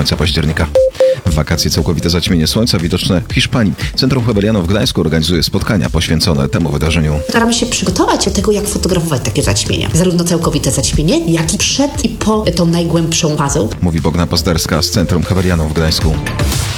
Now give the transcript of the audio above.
końca października. W wakacje całkowite zaćmienie słońca widoczne w Hiszpanii. Centrum Hevelianum w Gdańsku organizuje spotkania poświęcone temu wydarzeniu. Staramy się przygotować do tego, jak fotografować takie zaćmienia. Zarówno całkowite zaćmienie, jak i przed i po tą najgłębszą fazą. Mówi Bogna Pozderska z Centrum Hevelianum w Gdańsku.